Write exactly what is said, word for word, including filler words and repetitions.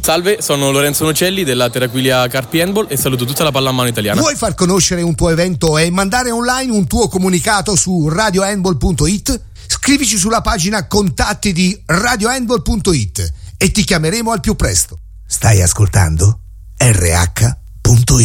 Salve, sono Lorenzo Nocelli della Terraquilia Carpi Handball e saluto tutta la pallamano italiana. Vuoi far conoscere un tuo evento e mandare online un tuo comunicato su radio handball punto it? Scrivici sulla pagina contatti di radio handball punto it e ti chiameremo al più presto. Stai ascoltando R H punto it.